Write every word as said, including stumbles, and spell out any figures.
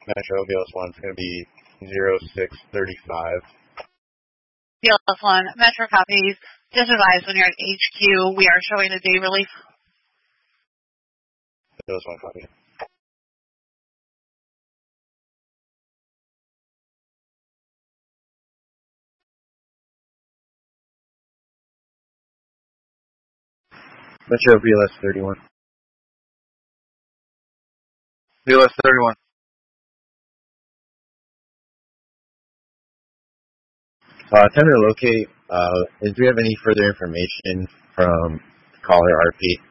Metro B L S one is going to be zero six thirty-five. B L S one, Metro copies. Just advise when you're at H Q, we are showing a day relief. B L S one copy. Metro B L S thirty-one. B L S thirty-one. Uh, time to locate, uh, do we have any further information from caller R P?